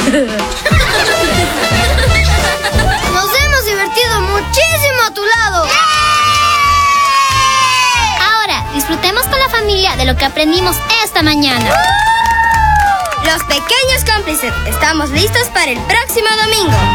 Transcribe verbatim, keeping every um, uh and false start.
Nos hemos divertido muchísimo a tu lado. Ahora, disfrutemos con la familia de lo que aprendimos esta mañana. Los pequeños cómplices, estamos listos para el próximo domingo.